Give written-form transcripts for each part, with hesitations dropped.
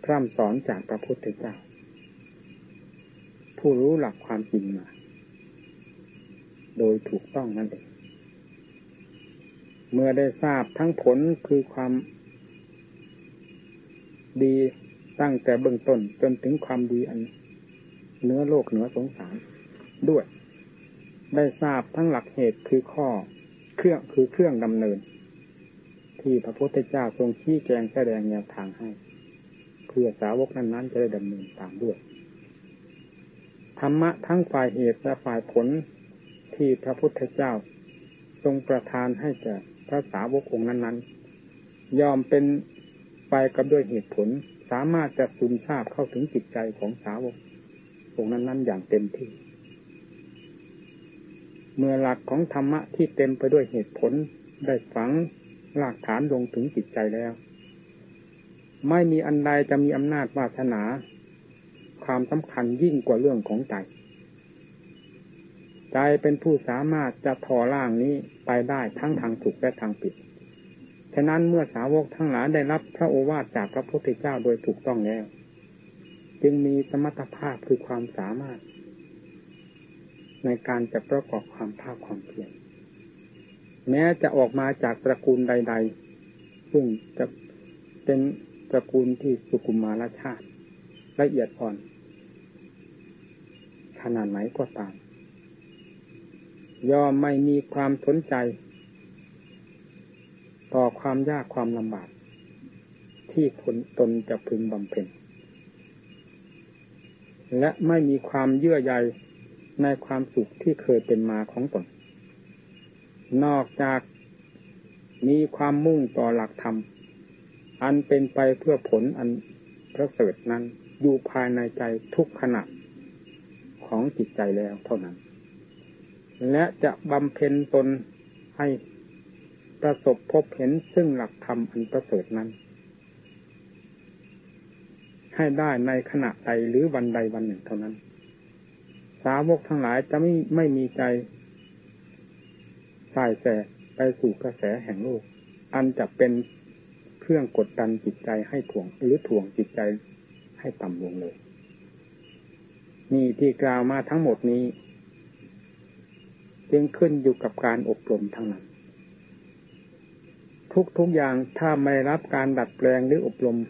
พร่ำสอนจากพระพุทธเจ้าผู้รู้หลักความจริงมาโดยถูกต้องนั่นเองเมื่อได้ทราบทั้งผลคือความดีตั้งแต่เบื้องต้นจนถึงความดีอันเหนือโลกเหนือสงสารด้วยได้ทราบทั้งหลักเหตุคือเครื่องดำเนินที่พระพุทธเจ้าทรงชี้แจงแสดงแนวทางให้เพื่อสาวกนั้นๆจะได้ดำเนินตามด้วยธรรมะทั้งฝ่ายเหตุและฝ่ายผลที่พระพุทธเจ้าทรงประทานให้แก่พระสาวกองค์นั้นๆยอมเป็นไปกับด้วยเหตุผลสามารถจะซึมซาบเข้าถึงจิตใจของสาวกองค์นั้นๆอย่างเต็มที่เมื่อหลักของธรรมะที่เต็มไปด้วยเหตุผลได้ฝังรากฐานลงถึงจิตใจแล้วไม่มีอันใดจะมีอำนาจวาสนาความสำคัญยิ่งกว่าเรื่องของใจใจเป็นผู้สามารถจะทอร่างนี้ไปได้ทั้งทางถูกและทางผิดฉะนั้นเมื่อสาวกทั้งหลายได้รับพระโอวาทจากพระพุทธเจ้าโดยถูกต้องแล้วจึงมีสมรรถภาพคือความสามารถในการจะประกอบความภาคความเพียรแม้จะออกมาจากตระกูลใดๆซึ่งจะเป็นตระกูลที่สุขุมารชาติละเอียดอ่อนขนาดไหนก็ตามย่อมไม่มีความสนใจต่อความยากความลำบากที่ตนจะพึงบำเพ็ญและไม่มีความเยื่อใยในความสุขที่เคยเป็นมาของตนนอกจากมีความมุ่งต่อหลักธรรมอันเป็นไปเพื่อผลอันประเสริฐนั้นอยู่ภายในใจทุกขณะของจิตใจแล้วเท่านั้นและจะบำเพ็ญตนให้ประสบพบเห็นซึ่งหลักธรรมอันประเสริฐนั้นให้ได้ในขณะใดหรือวันใดวันหนึ่งเท่านั้นสาวกทั้งหลายจะไม่มีใจส่ายแสไปสู่กระแสแห่งโลกอันจะเป็นเครื่องกดดันจิตใจให้ถ่วงจิตใจให้ต่ำลงเลยนี่ที่กล่าวมาทั้งหมดนี้จึงขึ้นอยู่กับการอบรมทั้งนั้นทุกอย่างถ้าไม่รับการดัดแปลงหรืออบรม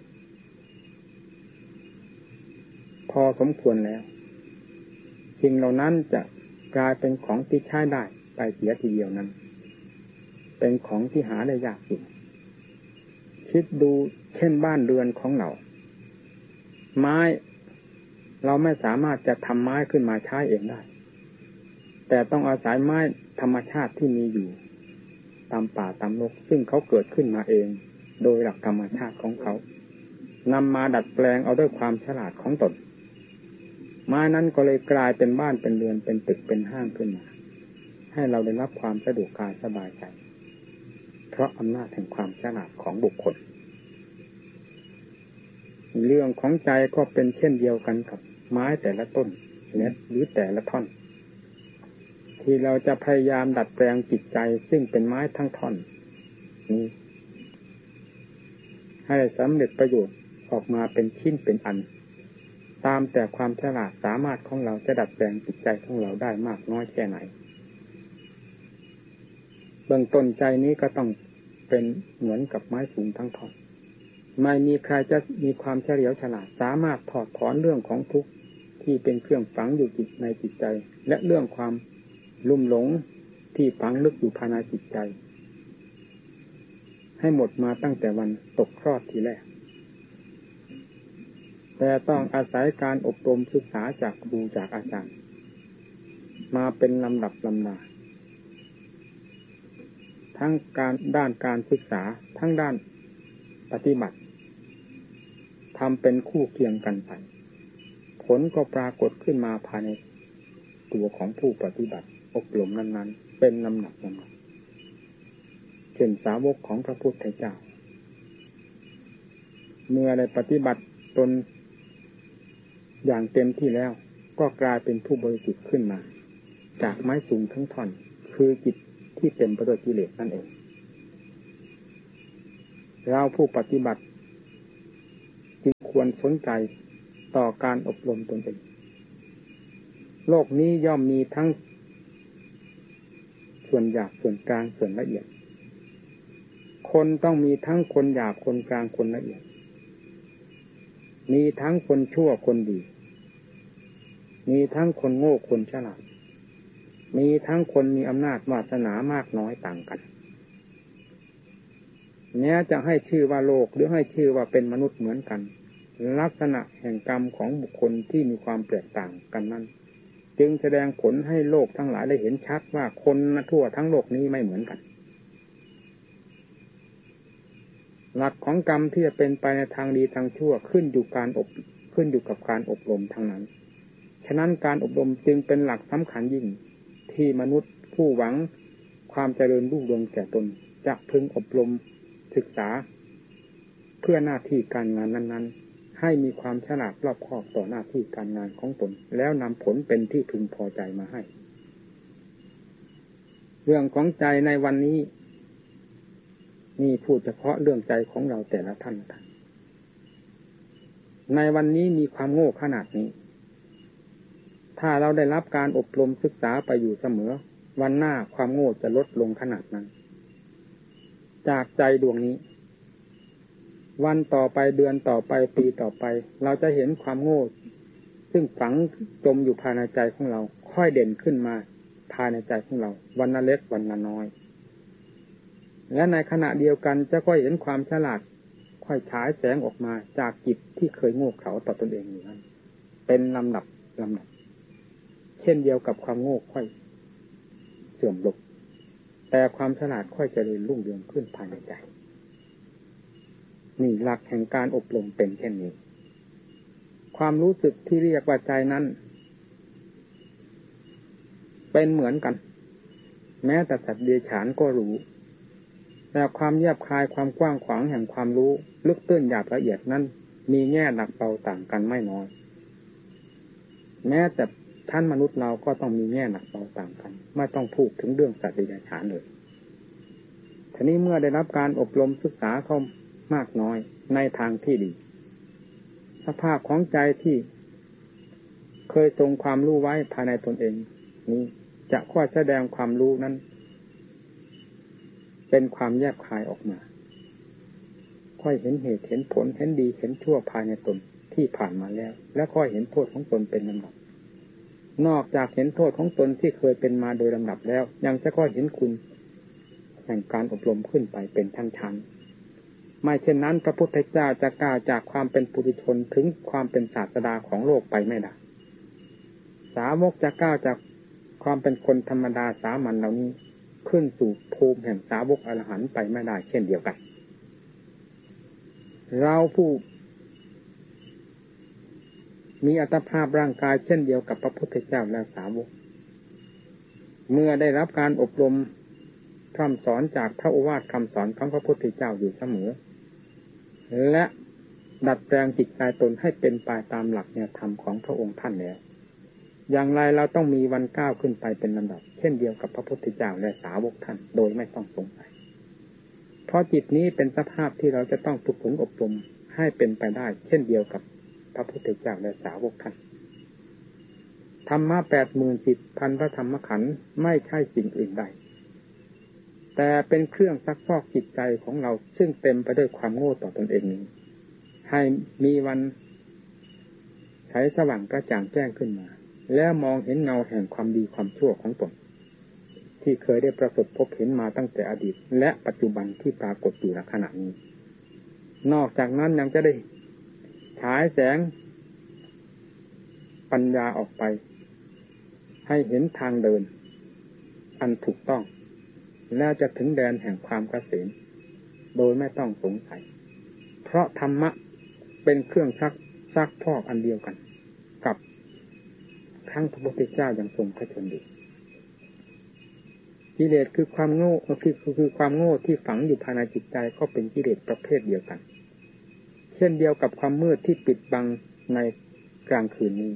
พอสมควรแล้วสิ่งเหล่านั้นจะกลายเป็นของที่ใช้ได้ไปเสียทีเดียวนั้นเป็นของที่หาได้ยากจริงคิดดูเช่นบ้านเรือนของเราไม้เราไม่สามารถจะทำไม้ขึ้นมาใช้เองได้แต่ต้องอาศัยไม้ธรรมชาติที่มีอยู่ตามป่าตามโลกซึ่งเขาเกิดขึ้นมาเองโดยหลักธรรมชาติของเขานำมาดัดแปลงเอาด้วยความฉลาดของตนไม้นั้นก็เลยกลายเป็นบ้านเป็นเรือนเป็นตึกเป็นห้างขึ้นมาให้เราได้รับความสะดวกกายสบายใจเพราะอำนาจแห่งความฉลาดของบุคคลเรื่องของใจก็เป็นเช่นเดียวกันกับไม้แต่ละต้นหรือแต่ละท่อนที่เราจะพยายามดัดแปลงจิตใจซึ่งเป็นไม้ทั้งท่อนนี้ให้สำเร็จประโยชน์ออกมาเป็นชิ้นเป็นอันตามแต่ความฉลาดสามารถของเราจะดัดแปลงจิตใจของเราได้มากน้อยแค่ไหนเบื้องต้นใจนี้ก็ต้องเป็นเหมือนกับไม้สูงทั้งท่อนไม่มีใครจะมีความเฉลียวฉลาดสามารถถอดถอนเรื่องของทุกข์ที่เป็นเครื่องฝังอยู่ในจิตใจและเรื่องความลุ่มหลงที่ฝังลึกอยู่ภายในจิตใจให้หมดมาตั้งแต่วันตกคลอดทีแรกแต่ต้องอาศัยการอบรมศึกษาจากครูจากอาจารย์มาเป็นลำดับลำดาทั้งด้านการศึกษาทั้งด้านปฏิบัติทำเป็นคู่เคียงกันไปผลก็ปรากฏขึ้นมาภายในตัวของผู้ปฏิบัติอบรมนั้นๆเป็นลำดับลำดับเช่นสาวกของพระพุทธเจ้าเมื่อได้ปฏิบัติตนอย่างเต็มที่แล้วก็กลายเป็นผู้บริสุทธิ์ขึ้นมาจากไม้สูงทั้งท่อนคือจิตที่เต็มไปด้วยกิเลสนั่นเองเราผู้ปฏิบัติจึงคควรสนใจต่อการอบรมตนเองโลกนี้ย่อมมีทั้งส่วนหยาบส่วนกลางส่วนละเอียดคนต้องมีทั้งคนหยาบคนกลางคนละเอียดมีทั้งคนชั่วคนดีมีทั้งคนโง่คนฉลาดมีทั้งคนมีอำนาจวาสนามากน้อยต่างกันแม้จะให้ชื่อว่าโลกหรือให้ชื่อว่าเป็นมนุษย์เหมือนกันลักษณะแห่งกรรมของบุคคลที่มีความแตกต่างกันนั้นจึงแสดงผลให้โลกทั้งหลายได้เห็นชัดว่าคนทั่วทั้งโลกนี้ไม่เหมือนกันหลักของกรรมที่จะเป็นไปในทางดีทางชั่วขึ้นอยู่กับการอบรมทั้งนั้นฉะนั้นการอบรมจึงเป็นหลักสำคัญยิ่งที่มนุษย์ผู้หวังความเจริญรุ่งเรืองแก่ตนจะพึงอบรมศึกษาเพื่อหน้าที่การงานนั้นๆให้มีความฉลาดรอบคอบต่อหน้าที่การงานของตนแล้วนำผลเป็นที่พึงพอใจมาให้เรื่องของใจในวันนี้นี่พูดเฉพาะเรื่องใจของเราแต่ละท่านในวันนี้มีความโง่ขนาดนี้ถ้าเราได้รับการอบรมศึกษาไปอยู่เสมอวันหน้าความโง่จะลดลงขนาดนั้นจากใจดวงนี้วันต่อไปเดือนต่อไปปีต่อไปเราจะเห็นความโง่ซึ่งฝังจมอยู่ภายในใจของเราค่อยเด่นขึ้นมาภายในใจของเราวันละเล็กวันละน้อยและในขณะเดียวกันจะก็เห็นความฉลาดค่อยฉายแสงออกมาจากจิตที่เคยโง่เขลาต่อตนเองอยู่นั้นเป็นลำดับเช่นเดียวกับความโง่ค่อยเสื่อมลงแต่ความฉลาดค่อยเจริญรุ่งเรืองขึ้นภายในใจนี่หลักแห่งการอบรมเป็นเช่นนี้ความรู้สึกที่เรียกว่าใจนั้นเป็นเหมือนกันแม้แต่สัตว์เดรัจฉานก็รู้แต่ความแยบคายความกว้างขวางแห่งความรู้ลึกตื้นหยาบละเอียดนั้นมีแง่หนักเบาต่างกันไม่น้อยแม้แต่ท่านมนุษย์เราก็ต้องมีแง่หนักเบาต่างกันไม่ต้องพูดถึงเรื่องสัตว์เดรัจฉานเลยทีนี้เมื่อได้รับการอบรมศึกษาเข้ามากน้อยในทางที่ดีสภาพของใจที่เคยทรงความรู้ไว้ภายในตนเองนี้จะค่อยแสดงความรู้นั้นเป็นความแยบคายออกมาค่อยเห็นเหตุเห็นผลเห็นดีเห็นชั่วภายในตนที่ผ่านมาแล้วและค่อยเห็นโทษของตนเป็นลำดับนอกจากเห็นโทษของตนที่เคยเป็นมาโดยลำดับแล้วยังจะค่อยเห็นคุณแห่งการอบรมขึ้นไปเป็นชั้นๆไม่เช่นนั้นพระพุทธเจ้าจะก้าวจากความเป็นปุถุชนถึงความเป็นศาสดาของโลกไปไม่ได้สาวกจะก้าวจากความเป็นคนธรรมดาสามัญเหล่านี้ขึ้นสู่ภูมิแห่งสาวกอรหันต์ไปไม่ได้เช่นเดียวกันเราผู้มีอัตภาพร่างกายเช่นเดียวกับพระพุทธเจ้าและสาวกเมื่อได้รับการอบรมคำสอนจากพระโอวาทคำสอนของพระพุทธเจ้าอยู่เสมอและดัดแปลงจิตใจตนให้เป็นไปตามหลักแนวธรรมของพระองค์ท่านแล้วอย่างไรเราต้องมีวันก้าวขึ้นไปเป็นลำดับเช่นเดียวกับพระพุทธเจ้าและสาวกท่านโดยไม่ต้องสงสัยเพราะจิตนี้เป็นสภาพที่เราจะต้องฝึกฝนอบรมให้เป็นไปได้เช่นเดียวกับพระพุทธเจ้าและสาวกท่านธรรมะ 80,000 พระธรรมขันธ์ไม่ใช่สิ่งอื่นใดแต่เป็นเครื่องซักฟอกจิตใจของเราซึ่งเต็มไปด้วยความโง่ต่อตนเองนี้ให้มีวันใสสว่างกระจ่างแจ้งขึ้นมาแล้วมองเห็นเงาแห่งความดีความชั่วของตนที่เคยได้ประสบพบเห็นมาตั้งแต่อดีตและปัจจุบันที่ปรากฏอยู่ณขณะนี้นอกจากนั้นยังจะได้ฉายแสงปัญญาออกไปให้เห็นทางเดินอันถูกต้องแล้วจะถึงแดนแห่งความเกษมโดยไม่ต้องสงสัยเพราะธรรมะเป็นเครื่องซักพอกอันเดียวกันกับทั้งพระพุทธเจ้าอย่างทรงพระชนม์ดีกิเลสคือความโง่คือความโง่ที่ฝังอยู่ภายในจิตใจก็เป็นกิเลสประเภทเดียวกันเช่นเดียวกับความมืดที่ปิดบังในกลางคืนนี้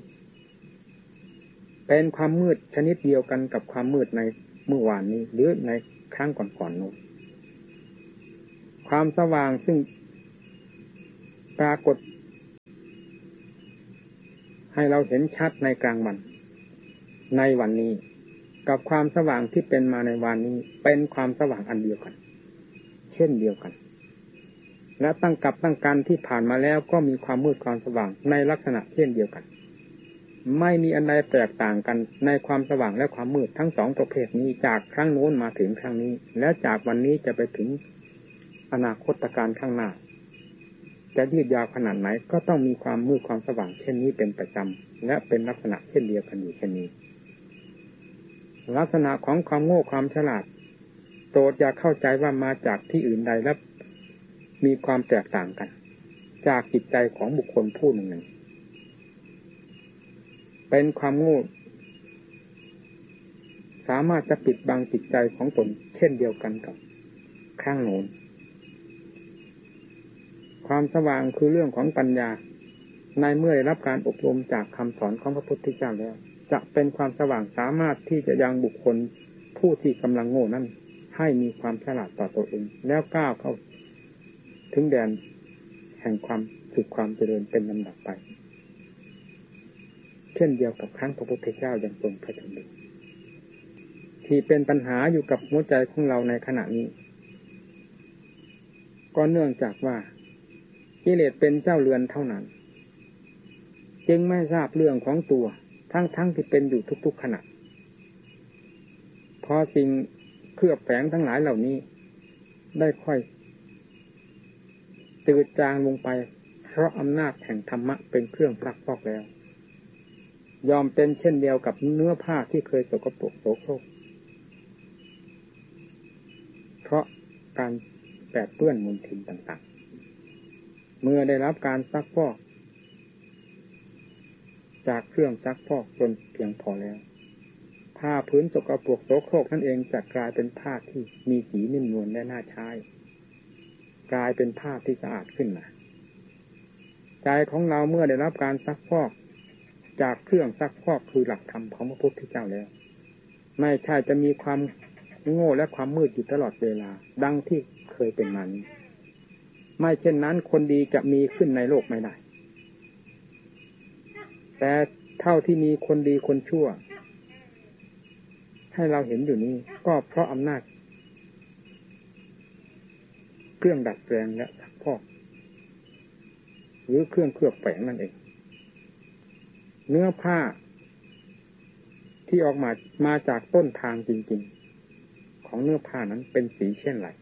เป็นความมืดชนิดเดียวกันกับความมืดในเมื่อวานนี้หรือในครั้งก่อนๆนู้นความสว่างซึ่งปรากฏให้เราเห็นชัดในกลางวันในวันนี้กับความสว่างที่เป็นมาในวันนี้เป็นความสว่างอันเดียวกันเช่นเดียวกันและตั้งกับตั้งกันที่ผ่านมาแล้วก็มีความมืดความสว่างในลักษณะเช่นเดียวกันไม่มีอันใดแตกต่างกันในความสว่างและความมืดทั้งสองประเภทนี้จากครั้งโน้นมาถึงครั้งนี้และจากวันนี้จะไปถึงอนาคตการข้างหน้าจะยืดยาวขนาดไหนก็ต้องมีความมืดความสว่างเช่นนี้เป็นประจำและเป็นลักษณะเช่นเดียวกันอยู่เช่นนี้ลักษณะของความโง่ความฉลาดโปรดอย่าเข้าใจว่ามาจากที่อื่นใดและมีความแตกต่างกันจากจิตใจของบุคคลผู้หนึ่งเป็นความโง่สามารถจะปิดบังจิตใจของตนเช่นเดียวกันกับข้างโน้นความสว่างคือเรื่องของปัญญาในเมื่อได้รับการอบรมจากคำสอนของพระพุทธเจ้าแล้วจะเป็นความสว่างสามารถที่จะยังบุคคลผู้ที่กำลังโง่นั้นให้มีความฉลาดต่อตัวเองแล้วก้าวเข้าถึงแดนแห่งความสุขความเจริญเป็นลำดับไปเช่นเดียวกับครั้งพระพุทธเจ้ายังทรงพระชนม์ที่เป็นปัญหาอยู่กับหัวใจของเราในขณะนี้ก็เนื่องจากว่ากิเลสเป็นเจ้าเรือนเท่านั้นจึงไม่ทราบเรื่องของตัวทั้งที่เป็นอยู่ทุกๆขณะพอสิ่งเคลือบแฝงทั้งหลายเหล่านี้ได้ค่อยจืดจางลงไปเพราะอำนาจแห่งธรรมะเป็นเครื่องซักฟอกแล้วยอมเป็นเช่นเดียวกับเนื้อผ้าที่เคยสกปรกโสโครกเพราะการแปดเปื้อนมลทินต่างๆเมื่อได้รับการซักฟอกจากเครื่องซักฟอกจนเพียงพอแล้วผ้าพื้นสกปรกโสโครกนั่นเองจะกลายเป็นผ้าที่มีสีนิ่มนวลและน่าใช้กลายเป็นผ้าที่สะอาดขึ้นมาใจของเราเมื่อได้รับการซักฟอกจากเครื่องซักฟอกคือหลักธรรมของพระพุทธเจ้าแล้วไม่ใช่จะมีความโง่และความมืดอยู่ตลอดเวลาดังที่เคยเป็นมานี้ไม่เช่นนั้นคนดีจะมีขึ้นในโลกไม่ได้แต่เท่าที่มีคนดีคนชั่วให้เราเห็นอยู่นี้ก็เพราะอำนาจเครื่องดัดแปลงและซักฟอกหรือเครื่องเคลือบแฝงนั่นเองเนื้อผ้าที่ออกมาจากต้นทางจริงๆของเนื้อผ้านั้นเป็นสีเช่นไร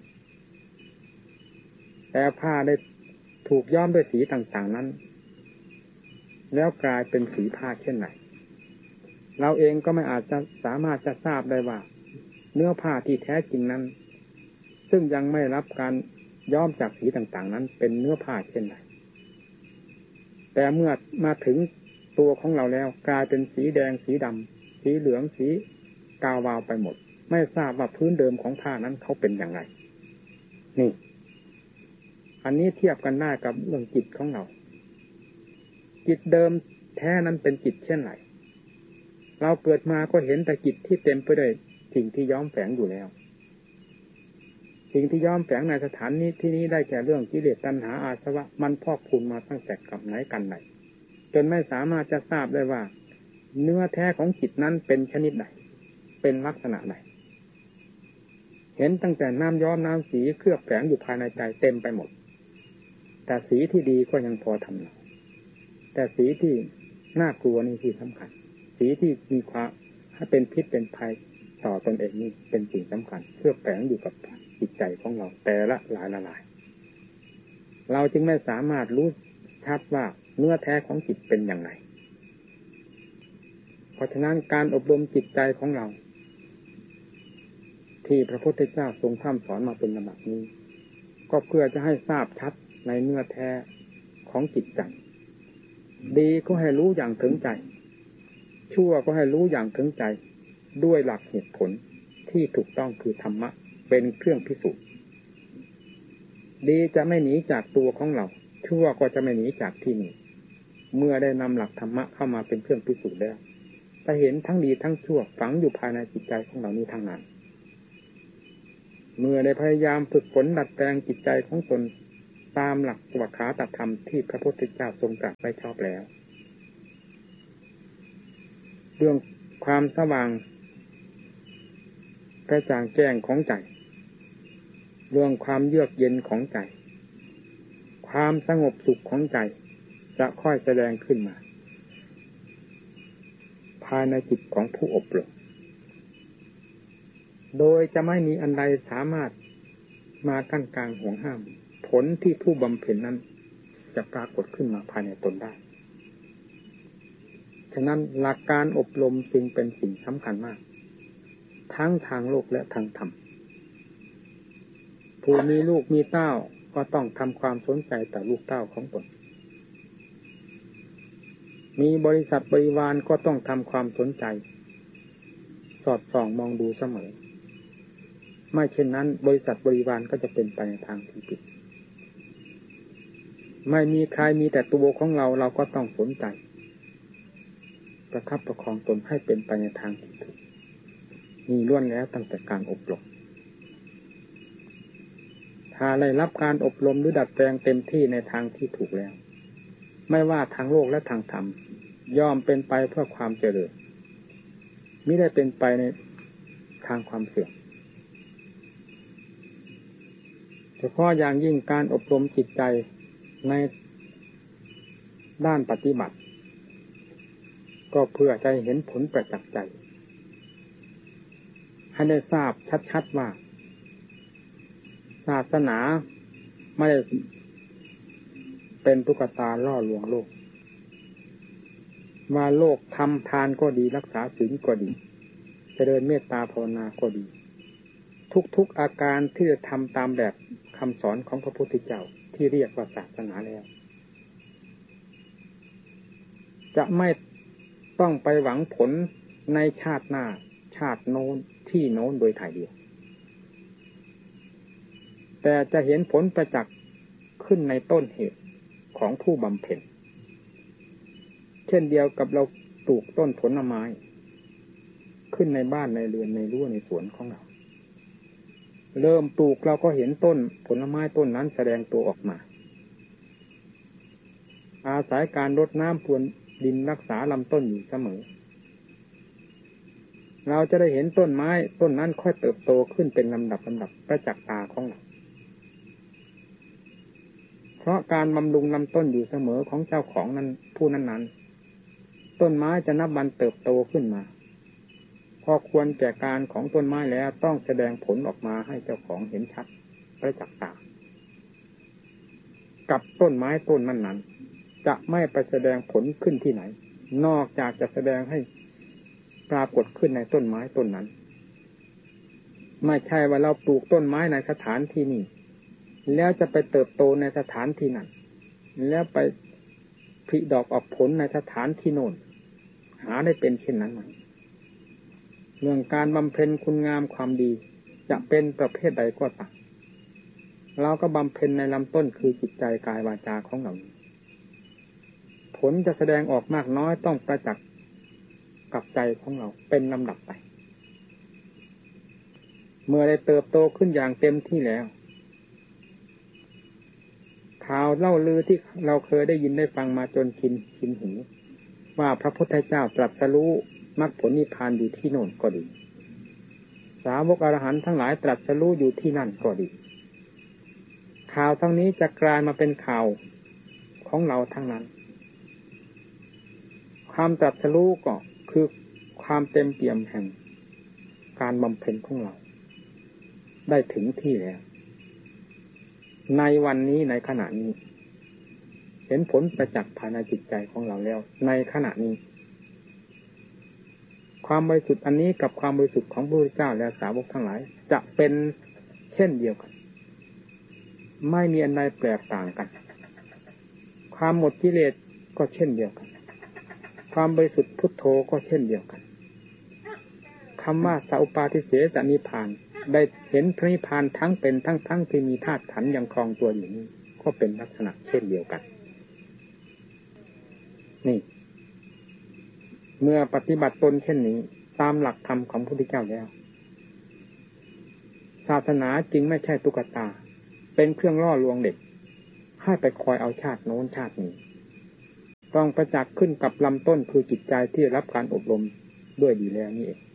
แต่ผ้าได้ถูกย้อมด้วยสีต่างๆนั้นแล้วกลายเป็นสีผ้าเช่นไรเราเองก็ไม่อาจจะสามารถจะทราบได้ว่าเนื้อผ้าที่แท้จริงนั้นซึ่งยังไม่รับการย้อมจากสีต่างๆนั้นเป็นเนื้อผ้าเช่นไรแต่เมื่อมาถึงตัวของเราแล้วกลายเป็นสีแดงสีดำสีเหลืองสีกาวาวไปหมดไม่ทราบว่าพื้นเดิมของผ้านั้นเขาเป็นอย่างไรนี่อันนี้เทียบกันได้กับเรื่องจิตของเราจิตเดิมแท้นั้นเป็นจิตเช่นไรเราเกิดมาก็เห็นแต่จิตที่เต็มไปด้วยสิ่งที่ย้อมแฝงอยู่แล้วสิ่งที่ย้อมแฝงในสถานนี้ที่นี้ได้แก่เรื่องกิเลสตัณหาอาสวะมันพอกพูนมาตั้งแต่กับไหนกันไหนจนไม่สามารถจะทราบได้ว่าเนื้อแท้ของจิตนั้นเป็นชนิดใดเป็นลักษณะใดเห็นตั้งแต่น้ำย้อมน้ำสีเคลือบแฝงอยู่ภายในใจเต็มไปหมดแต่สีที่ดีก็ยังพอทำแต่สีที่น่ากลัวนี่ที่สำคัญสีที่มีความให้เป็นพิษเป็นภัยต่อตนเองนี่เป็นสิ่งสำคัญเคลือบแฝงอยู่กับจิตใจของเราแต่ละหลายเราจึงไม่สามารถรู้ชัดว่าเนื้อแท้ของจิตเป็นอย่างไรเพราะฉะนั้นการอบรมจิตใจของเราที่พระพุทธเจ้าทรงพร่ำสอนมาเป็นลำดับนี้ก็เพื่อจะให้ทราบชัดในเนื้อแท้ของจิตใจดีก็ให้รู้อย่างถึงใจชั่วก็ให้รู้อย่างถึงใจด้วยหลักเหตุผลที่ถูกต้องคือธรรมะเป็นเครื่องพิสูจน์ดีจะไม่หนีจากตัวของเราชั่วก็จะไม่หนีจากที่นี่เมื่อได้นำหลักธรรมะเข้ามาเป็นเครื่องพิสูจน์แล้วจะเห็นทั้งดีทั้งชั่วฝังอยู่ภายในจิตใจของเรานี้ทั้งนั้นเมื่อได้พยายามฝึกฝนดัดแปลงจิตใจของตนตามหลักสวขาตธรรมที่พระพุทธเจ้าทรงตรัสไว้ชอบแล้วเรื่องความสว่างกระจ่างแจ้งของใจเรื่องความเยือกเย็นของใจความสงบสุขของใจจะค่อยแสดงขึ้นมาภายในจิตของผู้อบรมโดยจะไม่มีอันใดสามารถมากั้นกลางห่วงห้ามผลที่ผู้บำเพ็ญนั้นจะปรากฏขึ้นมาภายในตนได้ฉะนั้นหลักการอบรมจึงเป็นสิ่งสำคัญมากทั้งทางโลกและทางธรรมผู้มีลูกมีเต้าก็ต้องทำความสนใจต่อลูกเต้าของตนมีบริษัทบริวารก็ต้องทำความสนใจสอดส่องมองดูเสมอไม่เช่นนั้นบริษัทบริวารก็จะเป็นไปในทางที่ผิดไม่มีใครมีแต่ตัวของเราเราก็ต้องสนใจประคับประคองตนให้เป็นไปในทางที่ถูกมีล้วนแล้วตั้งแต่การอบรมถ้าได้รับการอบรมหรือดัดแปลงเต็มที่ในทางที่ถูกแล้วไม่ว่าทางโลกและทางธรรมย่อมเป็นไปเพื่อความเจริญมิได้เป็นไปในทางความเสื่อมเฉพาะอย่างยิ่งการอบรมจิตใจในด้านปฏิบัติก็เพื่อจะเห็นผลประจักษ์ใจให้ได้ทราบชัดๆว่าศาสนาไม่ได้เป็นตุ๊กตาล่อลวงโลกว่าโลกทำทานก็ดีรักษาศีลก็ดีเจริญเมตตาภาวนาก็ดีทุกๆอาการที่จะทำตามแบบคำสอนของพระพุทธเจ้าที่เรียกว่าศาสนาแล้วจะไม่ต้องไปหวังผลในชาติหน้าชาติโน้นที่โน้นโดยถ่ายเดียวแต่จะเห็นผลประจักษ์ขึ้นในต้นเหตุของผู้บำเพ็ญเช่นเดียวกับเราปลูกต้นผลไม้ขึ้นในบ้านในเรือนในรั้วในสวนของเราเริ่มปลูกเราก็เห็นต้นผลไม้ต้นนั้นแสดงตัวออกมาอาศัยการรดน้ำพรวนดินรักษาลำต้นอยู่เสมอเราจะได้เห็นต้นไม้ต้นนั้นค่อยเติบโตขึ้นเป็นลำดับประจักษ์ตาของเราเพราะการบำรุงลำต้นอยู่เสมอของเจ้าของนั้นผู้นั้นต้นไม้จะนับวันเติบโตขึ้นมาพอควรแก่การของต้นไม้แล้วต้องแสดงผลออกมาให้เจ้าของเห็นชัดประจักษ์ตากับต้นไม้ต้นนั้นจะไม่ไปแสดงผลขึ้นที่ไหนนอกจากจะแสดงให้ปรากฏขึ้นในต้นไม้ต้นนั้นไม่ใช่ว่าเราปลูกต้นไม้ในสถานที่นี้แล้วจะไปเติบโตในสถานที่นั้นแล้วไปผลิดอกออกผลในสถานที่โน้นหาได้เป็นเช่นนั้นไหมเรื่องการบำเพ็ญคุณงามความดีจะเป็นประเภทใดก็ตามเราก็บำเพ็ญในลำต้นคือจิตใจกายวาจาของเราผลจะแสดงออกมากน้อยต้องประจักษ์กับใจของเราเป็นลำดับไปเมื่อได้เติบโตขึ้นอย่างเต็มที่แล้วข่าวเล่าลือที่เราเคยได้ยินได้ฟังมาจนชินหูว่าพระพุทธเจ้าตรัสรู้มรรคผลนิพพานอยู่ที่โน่นก็ดีสาวกอรหันต์ทั้งหลายตรัสรู้อยู่ที่นั่นก็ดีข่าวทั้งนี้จะกลายมาเป็นข่าวของเราทั้งนั้นความตรัสรู้ก็คือความเต็มเปี่ยมแห่งการบำเพ็ญของเราได้ถึงที่แล้วในวันนี้ในขณะนี้เห็นผลประจักษ์ภายในจิตใจของเราแล้วในขณะนี้ความบริสุทธิ์อันนี้กับความบริสุทธิ์ของพระพุทธเจ้าและสาวกทั้งหลายจะเป็นเช่นเดียวกันไม่มีอันใดแปลกต่างกันความหมดกิเลสก็เช่นเดียวกันความบริสุทธิ์พุทโธก็เช่นเดียวกันคำว่าสัพปาทิเสสนิพพานได้เห็นพระนิพพานทั้งเป็นทั้งที่มีธาตุขันธ์ยังครองตัวอยู่นี้ก็เป็นลักษณะเช่นเดียวกันนี่เมื่อปฏิบัติตนเช่นนี้ตามหลักธรรมของพระพุทธเจ้าแล้วศาสนาจริงไม่ใช่ตุ๊กตาเป็นเครื่องล่อลวงเด็กให้ไปคอยเอาชาติโน้นชาตินี้ต้องประจักษ์ขึ้นกับลำต้นคือจิตใจที่รับการอบรมด้วยดีแล้วนี่เอง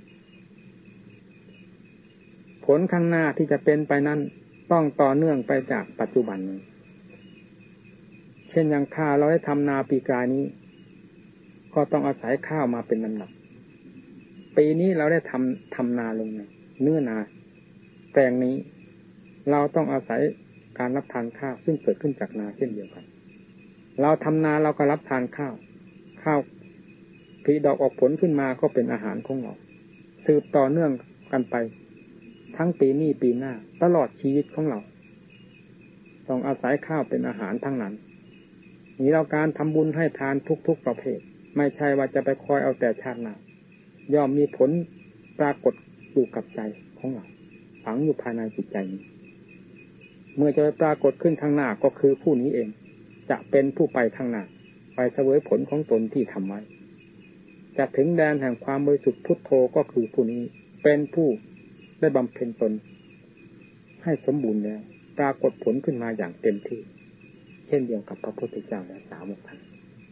ผลข้างหน้าที่จะเป็นไปนั้นต้องต่อเนื่องไปจากปัจจุบันนี้เช่นอย่างข้าวเราได้ทำนาปีกลายนี้ก็ต้องอาศัยข้าวมาเป็นลำดับปีนี้เราได้ทำนาลงในเนื้อนาแปลงนี้เราต้องอาศัยการรับทานข้าวซึ่งเกิดขึ้นจากนาเช่นเดียวกันเราทำนาเราก็รับทานข้าวผลิดอกออกผลขึ้นมาก็เป็นอาหารของเราสืบต่อเนื่องกันไปทั้งปีนี้ปีหน้าตลอดชีวิตของเราต้องอาศัยข้าวเป็นอาหารทั้งนั้นนี่เราการทำบุญให้ทานทุกๆประเภทไม่ใช่ว่าจะไปคอยเอาแต่ชาติหน้าย่อมมีผลปรากฏอยู่กับใจของเราฝังอยู่ภายในจิตใจนี้เมื่อจะปรากฏขึ้นข้างหน้าก็คือผู้นี้เองจะเป็นผู้ไปข้างหน้าไปเสวยผลของตนที่ทำไว้จะถึงแดนแห่งความบริสุทธิ์พุทโธก็คือผู้นี้เป็นผู้ได้บำเพ็ญตนให้สมบูรณ์แล้วปรากฏผลขึ้นมาอย่างเต็มที่เช่นเดียวกับพระพุทธเจ้าและสาวกท่าน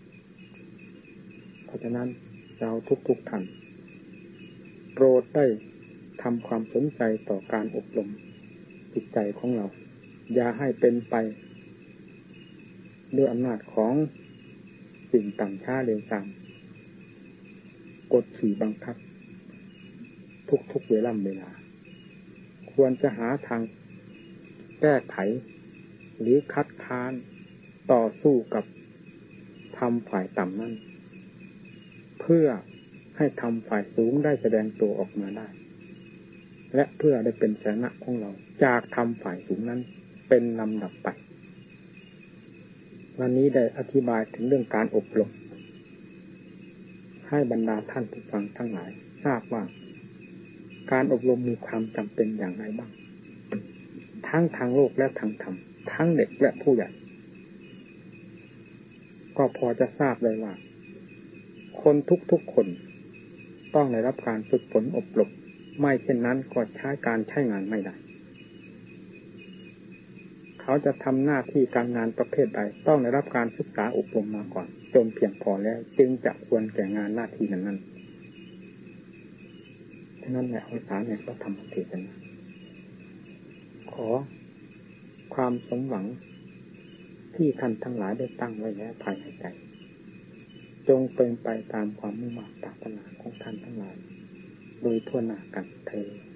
เพราะฉะนั้นเราทุกท่านโปรดได้ทำความสนใจต่อการอบรมจิตใจของเราอย่าให้เป็นไปด้วยอำนาจของสิ่งต่างช้าเร็วช้ากดขี่บังคับทุกเวลาควรจะหาทางแก้ไขหรือคัดค้านต่อสู้กับธรรมฝ่ายต่ำนั้นเพื่อให้ธรรมฝ่ายสูงได้แสดงตัวออกมาได้และเพื่อได้เป็นชนะของเราจากธรรมฝ่ายสูงนั้นเป็นลำดับไปวันนี้ได้อธิบายถึงเรื่องการอบรมให้บรรดาท่านผู้ฟังทั้งหลายทราบว่าการอบรมมีความจำเป็นอย่างไรบ้างทั้งทางโลกและทางธรรมทั้งเด็กและผู้ใหญ่ก็พอจะทราบเลยว่าคนทุกคนต้องได้รับการฝึกฝนอบรมไม่เช่นนั้นก็ใช้งานไม่ได้เขาจะทำหน้าที่การงานประเภทใดต้องได้รับการศึกษาอบรมมาก่อนจนเพียงพอแล้วจึงจะควรแก่งานหน้าที่นั้นฉะนั้นแหละภาษาเนี่ยก็ทำเทศนาขอความสมหวังที่ท่านทั้งหลายได้ตั้งไว้แล้วภายในใจจงเป็นไปตามความมุ่งมั่นปรารถนาของท่านทั้งหลายโดยทั่วหน้ากันเทอญ